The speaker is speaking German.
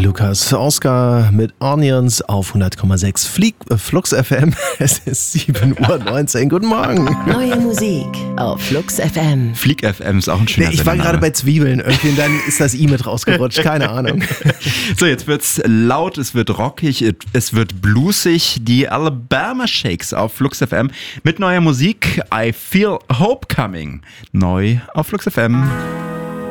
Lukas Oscar mit Onions auf 100,6 Flux FM. Es ist 7:19 Uhr. Guten Morgen. Neue Musik auf Flux FM. Flieg FM ist auch ein schöner Ich war gerade bei Zwiebeln irgendwie und dann ist das I mit rausgerutscht. Keine Ahnung. So, jetzt wird's laut, es wird rockig, es wird bluesig. Die Alabama Shakes auf Flux FM mit neuer Musik. I Feel Hope Coming. Neu auf Flux FM.